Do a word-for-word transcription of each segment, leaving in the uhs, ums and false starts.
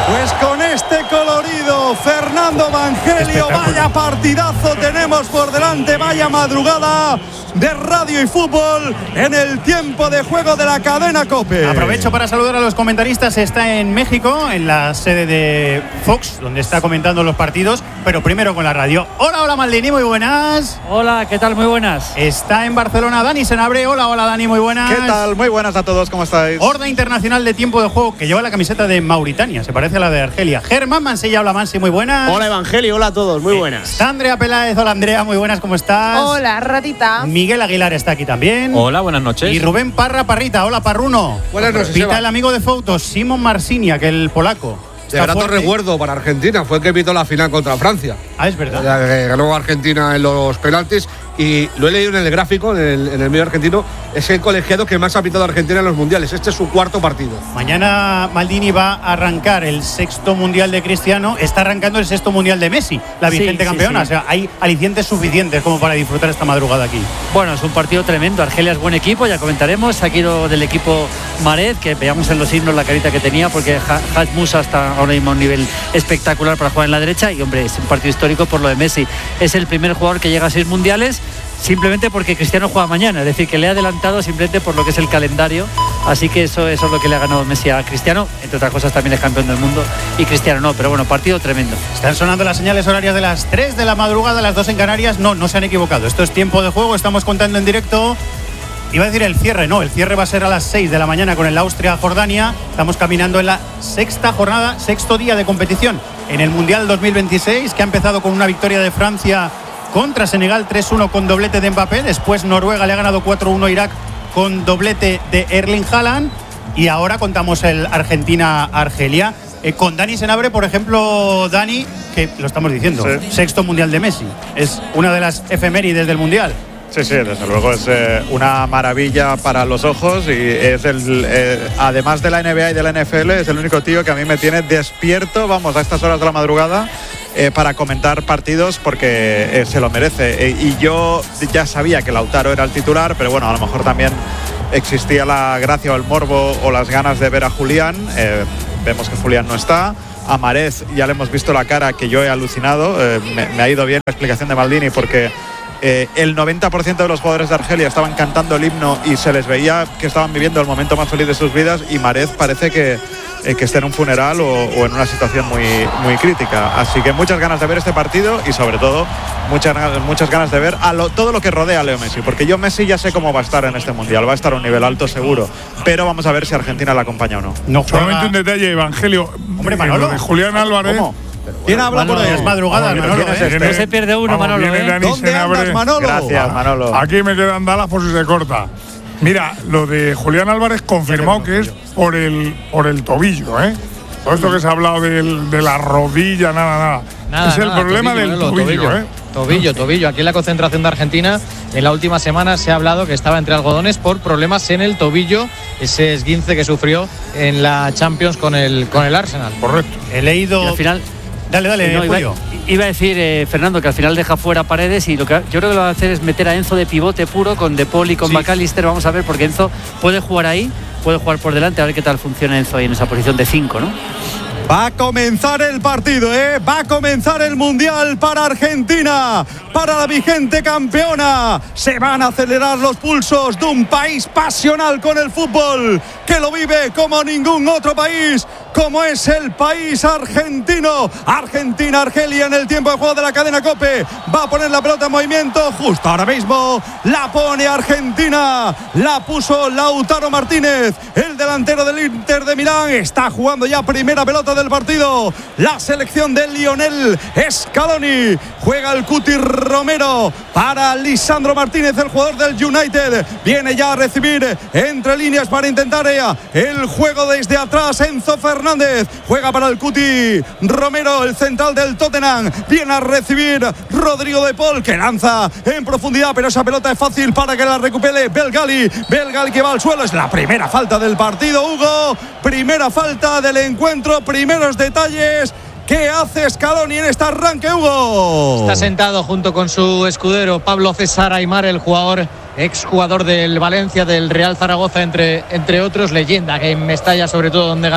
Pues con este colorido, Fernando Evangelio, vaya partidazo tenemos por delante, vaya madrugada de radio y fútbol en el tiempo de juego de la cadena COPE. Aprovecho para saludar a los comentaristas. Está en México, en la sede de Fox, donde está comentando los partidos, pero primero con la radio. Hola, hola Maldini, muy buenas. Hola, ¿qué tal? Muy buenas. Está en Barcelona Dani Senabre. Hola, hola Dani, muy buenas. ¿Qué tal? Muy buenas a todos, ¿cómo estáis? Horda Internacional de Tiempo de Juego, que lleva la camiseta de Mauritania, se parece a la de Argelia. Germán Mansilla, hola Mansi, muy buenas. Hola Evangelio, hola a todos, muy buenas. Está Andrea Peláez, hola Andrea, muy buenas, ¿cómo estás? Hola, ratita. Miguel Aguilar está aquí también. Hola, buenas noches. Y Rubén Parra Parrita, hola Parruno. Buenas noches. Pita el amigo de fotos, Simon Marsinia, que el polaco. De grato recuerdo para Argentina, fue el que pitó la final contra Francia. Ah, es verdad. Ya, eh, ganó Argentina en los penaltis y lo he leído en el gráfico, en el, en el medio argentino, es el colegiado que más ha pitado a Argentina en los mundiales. Este es su cuarto partido. Mañana Maldini va a arrancar el sexto mundial de Cristiano, está arrancando el sexto mundial de Messi, la vigente sí, campeona. Sí, sí. O sea, hay alicientes suficientes como para disfrutar esta madrugada aquí. Bueno, es un partido tremendo. Argelia es buen equipo, ya comentaremos. Aquí lo del equipo Maret, que veamos en los himnos la carita que tenía, porque Haj Musa está ahora mismo a un nivel espectacular para jugar en la derecha. Y hombre, es un partido histórico por lo de Messi. Es el primer jugador que llega a seis mundiales, simplemente porque Cristiano juega mañana, es decir, que le ha adelantado simplemente por lo que es el calendario. Así que eso, eso es lo que le ha ganado Messi a Cristiano. Entre otras cosas también es campeón del mundo y Cristiano no, pero bueno, partido tremendo. Están sonando las señales horarias de las tres de la madrugada, las dos en Canarias. No, no se han equivocado, esto es tiempo de juego, estamos contando en directo. Iba a decir el cierre, no, el cierre va a ser a las seis de la mañana con el Austria-Jordania. Estamos caminando en la sexta jornada, sexto día de competición en el Mundial dos mil veintiséis, que ha empezado con una victoria de Francia contra Senegal tres uno con doblete de Mbappé. Después Noruega le ha ganado cuatro uno a Irak con doblete de Erling Haaland. Y ahora contamos el Argentina-Argelia. Eh, con Dani Senabre, por ejemplo, Dani, que lo estamos diciendo, sí. Sexto Mundial de Messi. Es una de las efemérides del Mundial. Sí, sí, desde luego es eh, una maravilla para los ojos y es el, eh, además de la N B A y de la N F L, es el único tío que a mí me tiene despierto, vamos, a estas horas de la madrugada eh, para comentar partidos porque eh, se lo merece. Eh, y yo ya sabía que Lautaro era el titular, pero bueno, a lo mejor también existía la gracia o el morbo o las ganas de ver a Julián. Eh, vemos que Julián no está. A Mahrez ya le hemos visto la cara, que yo he alucinado. Eh, me, me ha ido bien la explicación de Maldini porque Eh, el noventa por ciento de los jugadores de Argelia estaban cantando el himno y se les veía que estaban viviendo el momento más feliz de sus vidas, y Mahrez parece que, eh, que está en un funeral o, o en una situación muy, muy crítica. Así que muchas ganas de ver este partido y sobre todo muchas, muchas ganas de ver a lo, todo lo que rodea a Leo Messi, porque yo Messi ya sé cómo va a estar en este mundial, va a estar a un nivel alto seguro, pero vamos a ver si Argentina la acompaña o no. no Solamente un detalle, Evangelio. Hombre, Manolo. De Julián Álvarez. ¿Cómo? ¿Quién habla por ahí? Es madrugada, Manolo. ¿Eh? Este? No se pierde uno, Vamos, Manolo. ¿eh? ¿Dónde andas, Manolo? Gracias, Manolo. Aquí me quedan Dallas por si se corta. Mira, lo de Julián Álvarez confirmado que es por el, por el tobillo, ¿eh? Todo esto que se ha hablado del, de la rodilla, nada, nada. nada es el nada, problema tobillo, del Manolo, tobillo, tobillo, ¿eh? Tobillo, tobillo. Aquí en la concentración de Argentina, en la última semana se ha hablado que estaba entre algodones por problemas en el tobillo, ese esguince que sufrió en la Champions con el, con el Arsenal. Correcto. He leído… Y al final… Dale, dale, no, Julio. Iba, iba a decir, eh, Fernando, que al final deja fuera Paredes y lo que yo creo que lo va a hacer es meter a Enzo de pivote puro con De Paul y con sí. McAllister. Vamos a ver, porque Enzo puede jugar ahí, puede jugar por delante, a ver qué tal funciona Enzo ahí en esa posición de cinco, ¿no? Va a comenzar el partido, ¿eh? Va a comenzar el Mundial para Argentina, para la vigente campeona. Se van a acelerar los pulsos de un país pasional con el fútbol, que lo vive como ningún otro país, como es el país argentino. Argentina, Argelia en el tiempo de juego de la cadena COPE. Va a poner la pelota en movimiento justo ahora mismo. La pone Argentina. La puso Lautaro Martínez, el delantero del Inter de Milán. Está jugando ya primera pelota del partido la selección de Lionel Scaloni. Juega el Cuti Romero para Lisandro Martínez, el jugador del United. Viene ya a recibir entre líneas para intentar el juego desde atrás. Enzo Fernández juega para el Cuti Romero, el central del Tottenham. Viene a recibir Rodrigo de Paul, que lanza en profundidad, pero esa pelota es fácil para que la recupere Belgali. Belgali que va al suelo. Es la primera falta del partido, Hugo. Primera falta del encuentro. Primeros detalles. ¿Qué hace Scaloni en este arranque, Hugo? Está sentado junto con su escudero Pablo César Aimar, el jugador, exjugador del Valencia, del Real Zaragoza, entre, entre otros, leyenda que en Mestalla, sobre todo donde ganó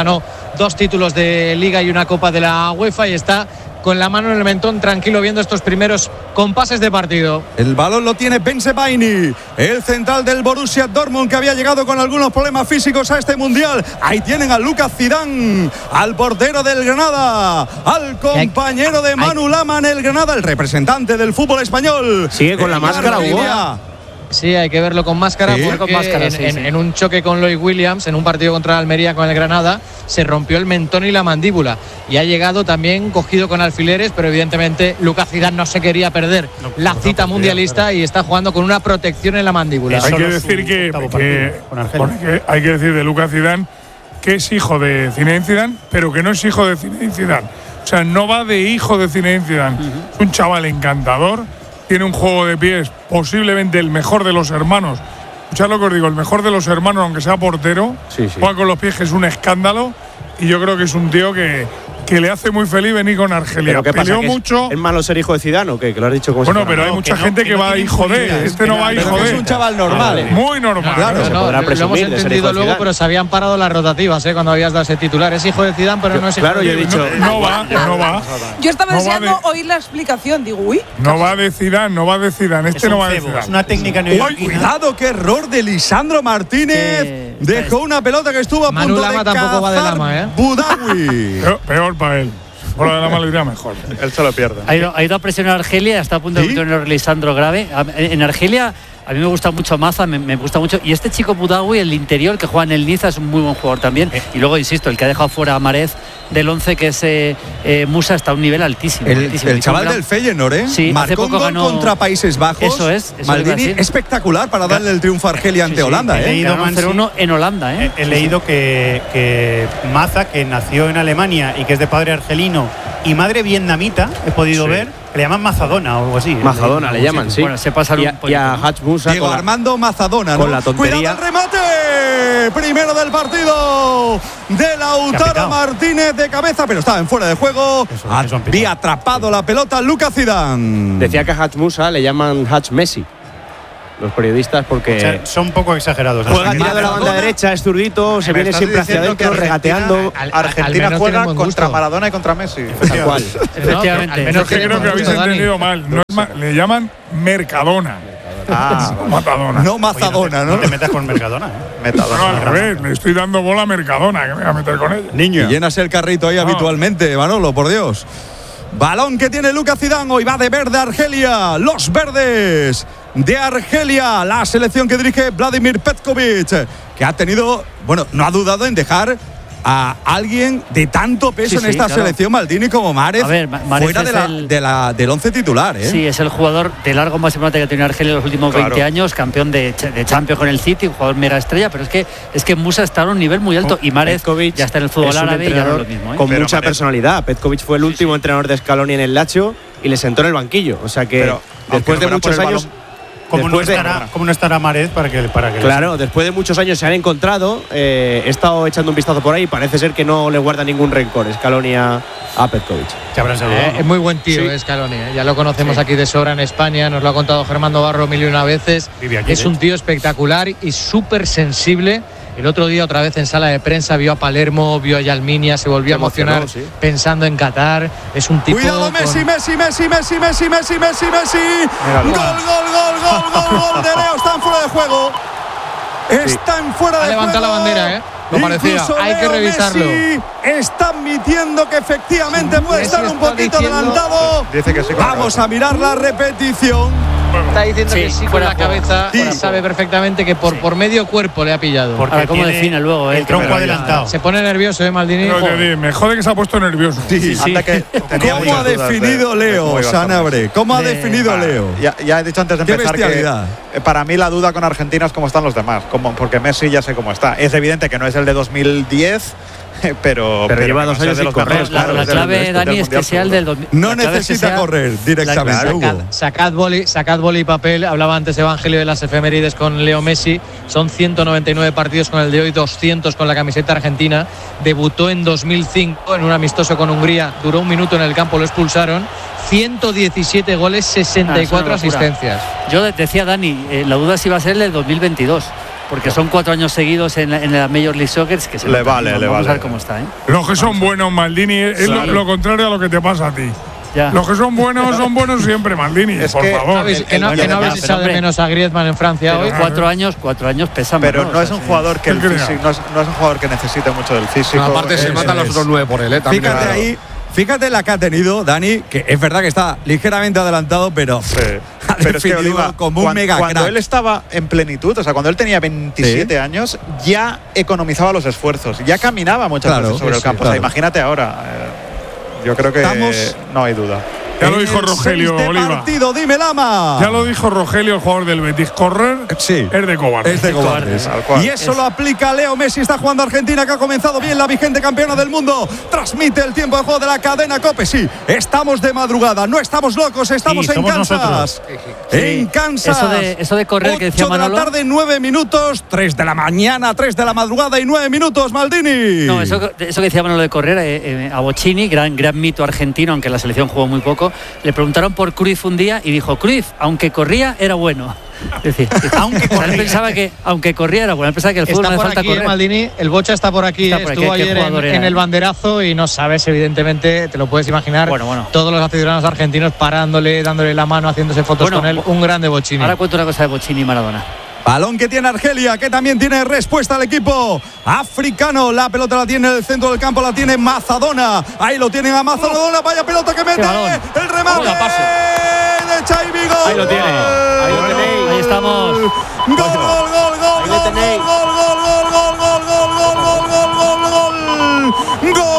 dos títulos de Liga y una Copa de la UEFA y está con la mano en el mentón, tranquilo, viendo estos primeros compases de partido. El balón lo tiene Ben Sebaini, el central del Borussia Dortmund, que había llegado con algunos problemas físicos a este Mundial. Ahí tienen a Lucas Zidane, al portero del Granada, al compañero de Manu Lama en el Granada, el representante del fútbol español. Sigue con la máscara, Hugo. Sí, hay que verlo con máscara sí, porque con máscara, en, sí, en, sí. en un choque con Lloyd Williams, en un partido contra Almería con el Granada, se rompió el mentón y la mandíbula. Y ha llegado también cogido con alfileres, pero evidentemente Lucas Zidane no se quería perder no, la no, cita no, mundialista claro. Y está jugando con una protección en la mandíbula. Hay que decir que, que, que hay que decir de Lucas Zidane que es hijo de Zinedine Zidane, pero que no es hijo de Zinedine Zidane. O sea, no va de hijo de Zinedine Zidane. Uh-huh. Es un chaval encantador. Tiene un juego de pies posiblemente el mejor de los hermanos. Escuchad lo que os digo, el mejor de los hermanos, aunque sea portero. Sí, sí. Juega con los pies, que es un escándalo. Y yo creo que es un tío que, que le hace muy feliz venir con Argelia. ¿Pero qué pasa? Peleó ¿Que mucho. ¿Es, ¿Es malo ser hijo de Zidane o qué? Que lo has dicho como Bueno, si pero hay no, mucha que gente no, que, que va hijo de. Este no va hijo de. Es un chaval normal. Ah, muy normal. Claro, claro. No, no, lo hemos entendido luego, pero se habían parado las rotativas ¿eh? Cuando habías dado ese titular. Es hijo de Zidane, pero yo, no es hijo claro, de yo he dicho. No, no va, no va. Yo estaba no deseando de, oír la explicación. Digo, uy. No va de Zidane, no va de Zidane. Este es no va cebo, de Zidane. Es una técnica neoyorquina. Cuidado, qué error de Lisandro Martínez. Que Dejó una pelota que estuvo a Manu punto Lama de tampoco va de Lama, ¿eh? Budawi. peor, peor para él. Por lo de la maldad mejor. Él se lo pierde. Ha ido, ha ido a presionar a Argelia, está a punto de meter un Lisandro grave. En Argelia a mí me gusta mucho Maza, me, me gusta mucho. Y este chico Budawi, el interior que juega en el Niza, es un muy buen jugador también. Eh. Y luego, insisto, el que ha dejado fuera a Marez del once, que es eh, eh, Musa, está a un nivel altísimo. El, altísimo. el chaval del Feyenoord, ¿eh? Sí, marcó hace poco un gol ganó contra Países Bajos. Eso es. Eso Maldini, espectacular para darle el triunfo a Argelia ante sí, sí. Holanda, He ¿eh? leído cero uno en Holanda, ¿eh? He, he leído que, que Maza, que nació en Alemania y que es de padre argelino y madre vietnamita, he podido sí. ver, que le llaman Mazadona o algo así. Mazadona le llaman, sí. Bueno, se pasa y, un a, y a Hach Musa Diego con Armando Mazadona, con ¿no? la tontería. ¡Cuidado el remate! Primero del partido de Lautaro Martínez de cabeza, pero estaba en fuera de juego. Eso, Había atrapado la pelota Lucas Zidane. Decía que a Hach Musa le llaman Hach Messi los periodistas porque o sea, son un poco exagerados. Juega tirado de la banda derecha, es zurdito, se viene siempre hacia adentro, regateando. Al, Argentina al juega contra Maradona y contra Messi. Tal cual. Efectivamente. No, al menos que creo que habéis entendido mal. No es ma le llaman Mercadona. Ah, no Matadona. No Mazadona, Oye, no, te, ¿no? no te metas con Mercadona, ¿eh? Metadona. No, al revés, le estoy dando bola a Mercadona, que me voy a meter con ella. Niño. Y llenas el carrito ahí no. habitualmente, Manolo, por Dios. Balón que tiene Lucas Zidane, hoy va de verde Argelia, los verdes de Argelia, la selección que dirige Vladimir Petkovic, que ha tenido, bueno, no ha dudado en dejar a alguien de tanto peso sí, en sí, esta claro. selección, Maldini, como Márez, a ver, Márez fuera de la, el, de la, del once titular, ¿eh? Sí, es el jugador de largo más importante que ha tenido Argelia en los últimos claro. veinte años, campeón de, de Champions con el City, un jugador mega estrella, pero es que es que Musa está a un nivel muy alto y Márez ya está en el fútbol árabe y ya no es lo mismo, ¿eh? Con pero mucha Márez. personalidad. Petkovic fue el último sí, sí. entrenador de Scaloni en el Lazio y le sentó en el banquillo, o sea que pero, después de no muchos años balón, ¿Cómo no, de, estará, ¿Cómo no estará Marez para que, para que claro, después de muchos años se han encontrado. Eh, he estado echando un vistazo por ahí y parece ser que no le guarda ningún rencor Scaloni a, a Petkovic. Se habrán saludado, eh, ¿no? Es muy buen tío, sí. Scaloni. Eh. Ya lo conocemos sí. aquí de sobra en España, nos lo ha contado Germán Barro mil y una veces. Aquí, es un tío espectacular y súper sensible. El otro día otra vez en sala de prensa vio a Palermo, vio a Yalminia, se volvió se a emocionar sí. pensando en Qatar. Es un tipo. Cuidado con... Messi, Messi, Messi, Messi, Messi, Messi, Messi, Messi. Gol, gol, gol, gol, gol, gol de Leo. Están fuera de juego. Están fuera de ha juego. Levanta la bandera, ¿eh? Lo parecía. Hay que revisarlo. Messi está admitiendo que efectivamente sí, puede Messi estar un poquito diciendo... adelantado. Dice que sí, Vamos a mirar la repetición. Está diciendo sí, que sí con la cabeza sí. sabe perfectamente que por, sí. por medio cuerpo le ha pillado. Porque ahora, ¿cómo define luego? Eh? El tronco adelantado. Se pone nervioso, ¿eh, Maldini? No, te me jode que se ha puesto nervioso. Sí, sí. Que ¿Cómo ha definido de, Leo, de Sanabre? ¿Cómo ha de, definido para, Leo? Ya, ya he dicho antes de empezar que eh, para mí la duda con Argentina es cómo están los demás. Cómo, porque Messi ya sé cómo está. Es evidente que no es el de dos mil diez. Pero, pero, pero lleva dos años sin correr. La, claro, la clave, Dani, es que sea el del dos mil. No necesita correr directamente. La, sacad, sacad, boli, sacad boli y papel. Hablaba antes Evangelio de las efemérides con Leo Messi. Son ciento noventa y nueve partidos con el de hoy, doscientos con la camiseta argentina. Debutó en dos mil cinco en un amistoso con Hungría. Duró un minuto en el campo, lo expulsaron. ciento diecisiete goles, sesenta y cuatro ah, asistencias. Yo decía, Dani, eh, la duda si va a ser el del dos mil veintidós. porque son cuatro años seguidos en, en la Major League Soccer, que se Le nota. vale, Vamos le a vale. ver cómo está, ¿eh? Los que son buenos, Maldini, es lo, Claro. lo contrario a lo que te pasa a ti. Ya. Los que son buenos son buenos siempre, Maldini, Es por que- favor. ¿Sabéis que no, el- que no habéis pero, echado de hombre, menos a Griezmann en Francia Pero hoy? cuatro años, cuatro años pesan. Pero ¿no? no O es sea, un sí. jugador que el ¿Qué creas? físico, no es, no es un jugador que necesite mucho del físico. No, aparte se Es- matan los es- otros nueve por él, ¿eh? También Fíjate claro. ahí, fíjate la que ha tenido Dani, que es verdad que está ligeramente adelantado, pero Sí. ha Pero es que definido Oliva, como un cuan- mega cuando crack. él estaba en plenitud, o sea, cuando él tenía veintisiete años, ya economizaba los esfuerzos, ya caminaba muchas Claro, veces sobre sí, el campo. sí, O sea, claro. imagínate ahora. eh, yo creo que Estamos- no hay duda. Ya lo En dijo el Rogelio, seis de Oliva. partido, dime Lama. Ya lo dijo Rogelio, el jugador del Betis. Correr Sí. es de cobarde. Es de cobardes. Tal cual. Y eso lo aplica Leo Messi. Está jugando Argentina, que ha comenzado bien, la vigente campeona del mundo. Transmite el tiempo de juego de la cadena COPE. Sí, estamos de madrugada, no estamos locos, estamos Sí, en somos Kansas. nosotros. En Sí, Kansas. eso de- eso de correr que decía ocho de la Manolo. tarde, nueve minutos. tres de la mañana, tres de la madrugada y nueve minutos, Maldini. No, eso, eso que decía Manolo de correr, eh, eh, a Bochini, gran, gran mito argentino, aunque la selección jugó muy poco, le preguntaron por Cruyff un día y dijo, Cruyff, aunque corría, era bueno. Es decir, aunque corría. Él pensaba que aunque corría era bueno, él pensaba que el fútbol Está no hace por falta aquí, eh, correr. Maldini. El Bocha está por aquí. Está eh, por aquí, Estuvo ¿qué ayer en, jugador era, en el eh? banderazo y no sabes, evidentemente, te lo puedes imaginar. Bueno, bueno. Todos los aficionados argentinos parándole, dándole la mano, haciéndose fotos Bueno, con él. Un grande Bochini. Ahora cuento una cosa de Bochini y Maradona. Balón que tiene Argelia, que también tiene respuesta al equipo africano. La pelota la tiene en el centro del campo, la tiene Mazadona. Ahí lo tienen a Mazadona. Vaya pelota que mete. balón. El remate Vaya pase. de Chaibi. Gol. Ahí lo tiene. Ahí lo tenéis. Ahí estamos. Gol, gol, gol, gol, Ahí lo gol, tenéis. gol, gol, gol, gol, gol, gol, gol, gol, gol, gol, gol, gol.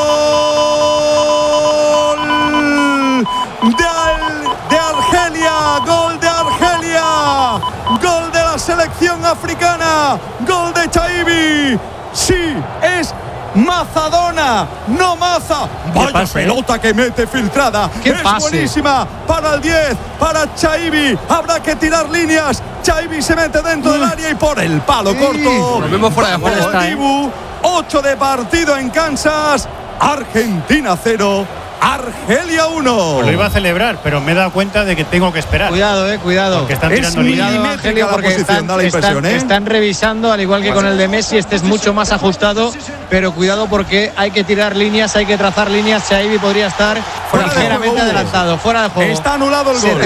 Gol de, Al- de Argelia, gol de Argelia, gol de la selección africana, gol de Chaibi. Sí, es Mazadona, no Maza. Vaya pase, ¿eh? pelota que mete filtrada. ¡Qué es pase! buenísima para el diez, para Chaibi. Habrá que tirar líneas. Chaibi se mete dentro del área y por el palo corto. Nos vemos fuera de juego. Está, ¿eh? Dibu, ocho de partido en Kansas. Argentina cero, Argelia uno. Lo iba a celebrar, pero me he dado cuenta de que tengo que esperar. Cuidado, eh, cuidado. Porque están Es tirando líneas. Cuidado, milimétrica Angelio, la porque posición, están, da la impresión, están- ¿eh? están revisando, al igual que con el de Messi, este es mucho más ajustado, pero cuidado porque hay que tirar líneas, hay que trazar líneas. Xavi podría estar Fuera de ligeramente juego. adelantado, fuera de juego. Está anulado el Se gol.